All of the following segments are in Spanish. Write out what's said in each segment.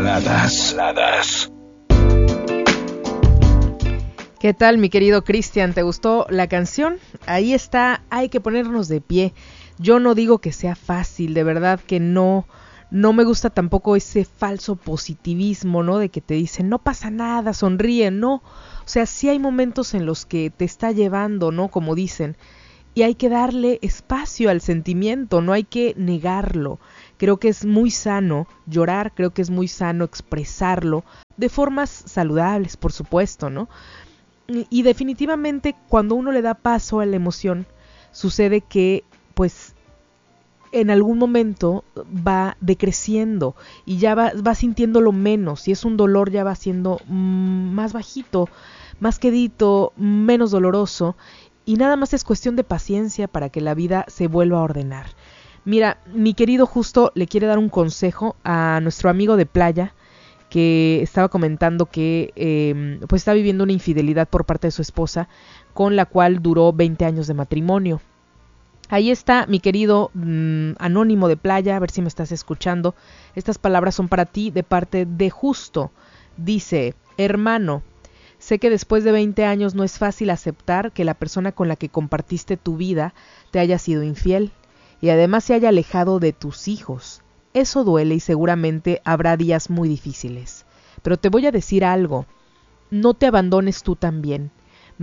Baladas. ¿Qué tal, mi querido Cristian? ¿Te gustó la canción? Ahí está, hay que ponernos de pie. Yo no digo que sea fácil, de verdad que no me gusta tampoco ese falso positivismo, ¿no? De que te dicen, no pasa nada, sonríe, no. O sea, sí hay momentos en los que te está llevando, ¿no? Como dicen, y hay que darle espacio al sentimiento, no hay que negarlo. Creo que es muy sano llorar, creo que es muy sano expresarlo de formas saludables, por supuesto, ¿no? Y definitivamente cuando uno le da paso a la emoción, sucede que pues en algún momento va decreciendo y ya va sintiéndolo menos. Si es un dolor ya va siendo más bajito, más quedito, menos doloroso, y nada más es cuestión de paciencia para que la vida se vuelva a ordenar. Mira, mi querido Justo le quiere dar un consejo a nuestro amigo de playa, que estaba comentando que pues está viviendo una infidelidad por parte de su esposa, con la cual duró 20 años de matrimonio. Ahí está, mi querido anónimo de playa, a ver si me estás escuchando. Estas palabras son para ti de parte de Justo. Dice, hermano, sé que después de 20 años no es fácil aceptar que la persona con la que compartiste tu vida te haya sido infiel y además se haya alejado de tus hijos. Eso duele y seguramente habrá días muy difíciles. Pero te voy a decir algo, no te abandones tú también.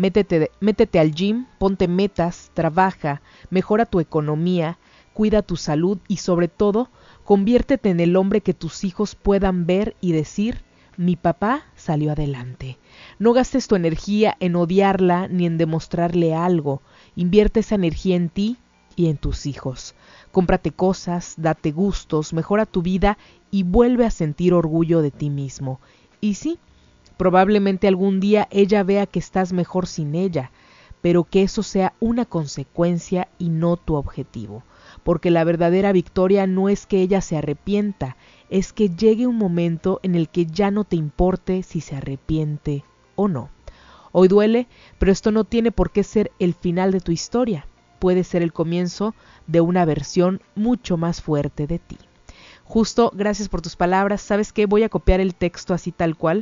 Métete al gym, ponte metas, trabaja, mejora tu economía, cuida tu salud y sobre todo, conviértete en el hombre que tus hijos puedan ver y decir, mi papá salió adelante. No gastes tu energía en odiarla ni en demostrarle algo. Invierte esa energía en ti y en tus hijos. Cómprate cosas, date gustos, mejora tu vida y vuelve a sentir orgullo de ti mismo. Y sí, probablemente algún día ella vea que estás mejor sin ella, pero que eso sea una consecuencia y no tu objetivo. Porque la verdadera victoria no es que ella se arrepienta, es que llegue un momento en el que ya no te importe si se arrepiente o no. Hoy duele, pero esto no tiene por qué ser el final de tu historia. Puede ser el comienzo de una versión mucho más fuerte de ti. Justo, gracias por tus palabras. ¿Sabes qué? Voy a copiar el texto así tal cual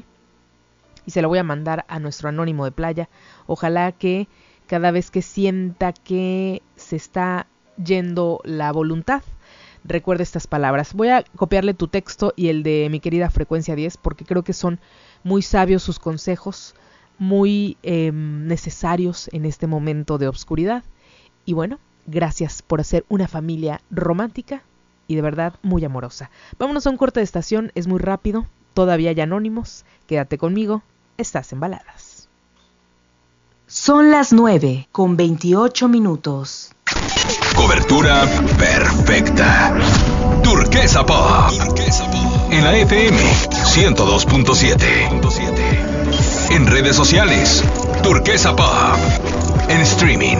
y se lo voy a mandar a nuestro anónimo de playa. Ojalá que cada vez que sienta que se está yendo la voluntad, recuerde estas palabras. Voy a copiarle tu texto y el de mi querida Frecuencia 10 porque creo que son muy sabios sus consejos, muy necesarios en este momento de obscuridad. Y bueno, gracias por hacer una familia romántica y de verdad muy amorosa. Vámonos a un corte de estación, es muy rápido, todavía hay anónimos. Quédate conmigo, estás en Baladas. Son las 9:28. Cobertura perfecta. Turquesa Pop. En la FM 102.7. En redes sociales, Turquesa Pop. En streaming,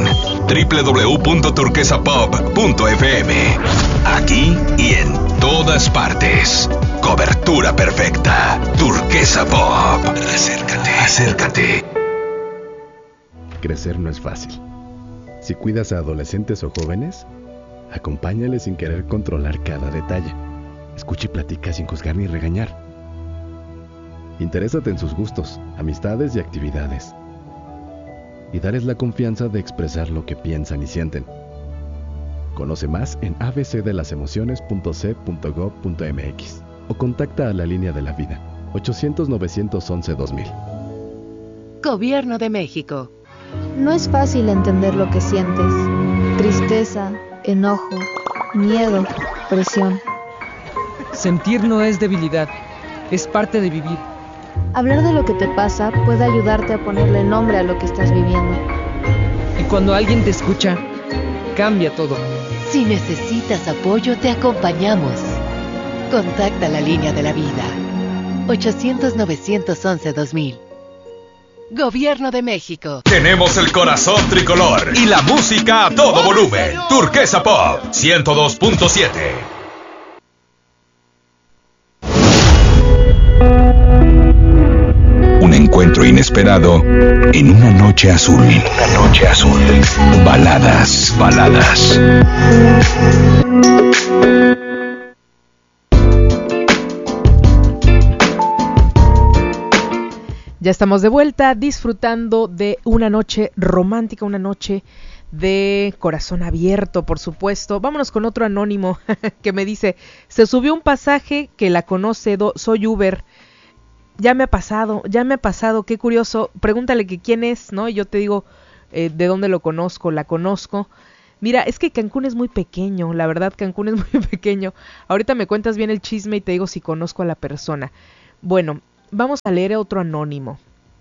www.turquesapop.fm. Aquí y en todas partes. Cobertura perfecta. Turquesa Pop. Acércate. Crecer no es fácil. Si cuidas a adolescentes o jóvenes, acompáñales sin querer controlar cada detalle. Escucha y platica sin juzgar ni regañar. Interésate en sus gustos, amistades y actividades. Y darles la confianza de expresar lo que piensan y sienten. Conoce más en abcdelasemociones.c.gov.mx o contacta a la línea de la vida 800-911-2000. Gobierno de México. No es fácil entender lo que sientes. Tristeza, enojo, miedo, presión. Sentir no es debilidad, es parte de vivir. Hablar de lo que te pasa puede ayudarte a ponerle nombre a lo que estás viviendo. Y cuando alguien te escucha, cambia todo. Si necesitas apoyo, te acompañamos. Contacta la línea de la vida. 800-911-2000. Gobierno de México. Tenemos el corazón tricolor y la música a todo volumen. Turquesa Pop 102.7. Un encuentro inesperado en una noche azul. Baladas. Ya estamos de vuelta disfrutando de una noche romántica, una noche de corazón abierto, por supuesto. Vámonos con otro anónimo que me dice, se subió un pasaje que la conoce, soy Uber. Ya me ha pasado, qué curioso. Pregúntale que quién es, ¿no? Y yo te digo de dónde lo conozco, la conozco. Mira, es que Cancún es muy pequeño, la verdad Cancún es muy pequeño. Ahorita me cuentas bien el chisme y te digo si conozco a la persona. Bueno, vamos a leer otro anónimo.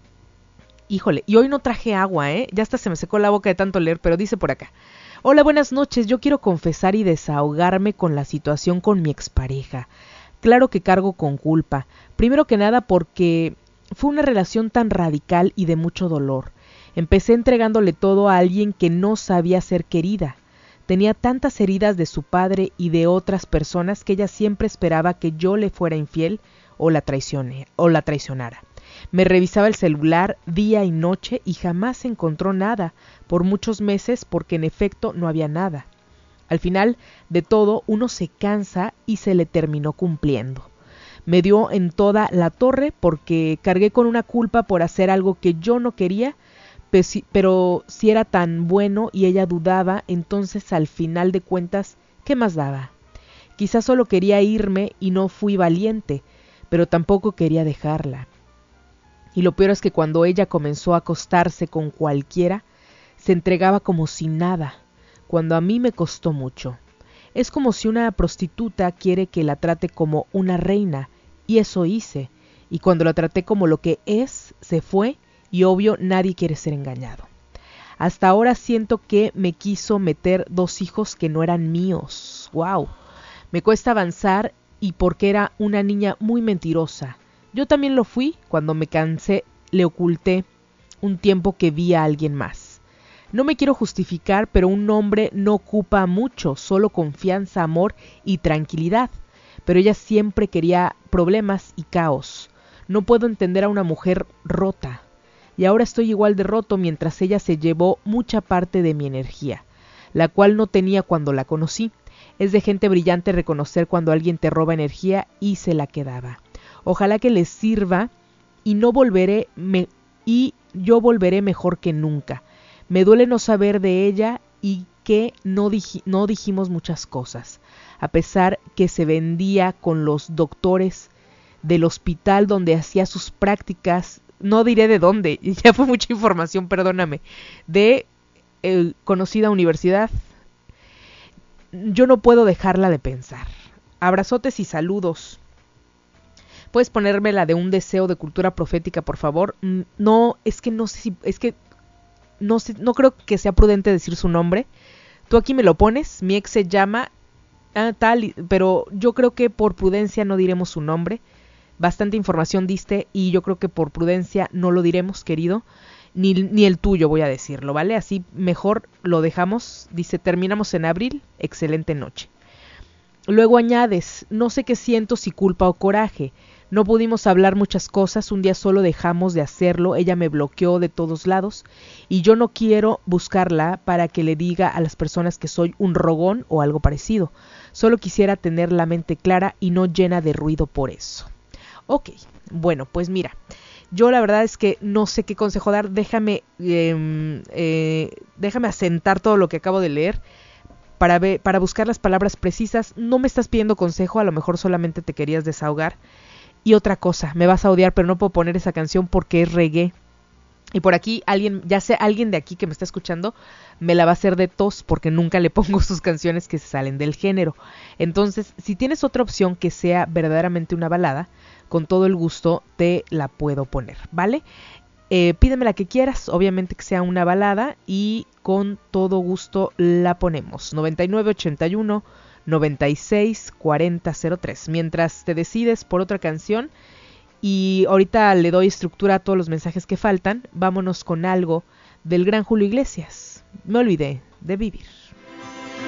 Híjole, y hoy no traje agua, ya hasta se me secó la boca de tanto leer, pero dice por acá. Hola, buenas noches, yo quiero confesar y desahogarme con la situación con mi expareja. Claro que cargo con culpa. Primero que nada porque fue una relación tan radical y de mucho dolor. Empecé entregándole todo a alguien que no sabía ser querida. Tenía tantas heridas de su padre y de otras personas que ella siempre esperaba que yo le fuera infiel o la traicionara. Me revisaba el celular día y noche y jamás encontró nada, por muchos meses porque en efecto no había nada. Al final de todo uno se cansa y se le terminó cumpliendo. Me dio en toda la torre porque cargué con una culpa por hacer algo que yo no quería, pero si era tan bueno y ella dudaba, entonces al final de cuentas, ¿qué más daba? Quizás solo quería irme y no fui valiente, pero tampoco quería dejarla. Y lo peor es que cuando ella comenzó a acostarse con cualquiera, se entregaba como si nada, cuando a mí me costó mucho. Es como si una prostituta quiere que la trate como una reina, y eso hice, y cuando la traté como lo que es, se fue, y obvio nadie quiere ser engañado. Hasta ahora siento que me quiso meter 2 hijos que no eran míos. ¡Wow! Me cuesta avanzar y porque era una niña muy mentirosa. Yo también lo fui, cuando me cansé le oculté un tiempo que vi a alguien más. No me quiero justificar, pero un hombre no ocupa mucho, solo confianza, amor y tranquilidad. Pero ella siempre quería problemas y caos. No puedo entender a una mujer rota. Y ahora estoy igual de roto mientras ella se llevó mucha parte de mi energía, la cual no tenía cuando la conocí. Es de gente brillante reconocer cuando alguien te roba energía y se la quedaba. Ojalá que les sirva y yo volveré mejor que nunca. Me duele no saber de ella y que no dijimos muchas cosas, a pesar que se vendía con los doctores del hospital donde hacía sus prácticas, no diré de dónde, ya fue mucha información, perdóname, de conocida universidad. Yo no puedo dejarla de pensar. Abrazotes y saludos. ¿Puedes ponerme la de un deseo de cultura profética, por favor? No, no creo que sea prudente decir su nombre. Tú aquí me lo pones, mi ex se llama tal, pero yo creo que por prudencia no diremos su nombre. Bastante información diste y yo creo que por prudencia no lo diremos, querido. Ni el tuyo voy a decirlo, ¿vale? Así mejor lo dejamos. Dice, terminamos en abril, excelente noche. Luego añades, no sé qué siento, si culpa o coraje. No pudimos hablar muchas cosas, un día solo dejamos de hacerlo, ella me bloqueó de todos lados y yo no quiero buscarla para que le diga a las personas que soy un rogón o algo parecido. Solo quisiera tener la mente clara y no llena de ruido por eso. Ok, bueno, pues mira, yo la verdad es que no sé qué consejo dar, déjame asentar todo lo que acabo de leer para buscar las palabras precisas. No me estás pidiendo consejo, a lo mejor solamente te querías desahogar. Y otra cosa, me vas a odiar, pero no puedo poner esa canción porque es reggae. Y por aquí alguien de aquí que me está escuchando, me la va a hacer de tos porque nunca le pongo sus canciones que se salen del género. Entonces, si tienes otra opción que sea verdaderamente una balada, con todo el gusto te la puedo poner, ¿vale? Pídeme la que quieras, obviamente que sea una balada y con todo gusto la ponemos. 9981 96 40 03. Mientras te decides por otra canción y ahorita le doy estructura a todos los mensajes que faltan, vámonos con algo del gran Julio Iglesias. Me olvidé de vivir.